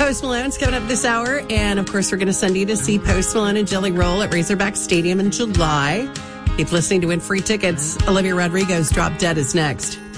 Post Malone's coming up this hour. And, of course, we're going to send you to see Post Malone and Jelly Roll at Razorback Stadium in July. Keep listening to win free tickets. Olivia Rodrigo's Drop Dead is next.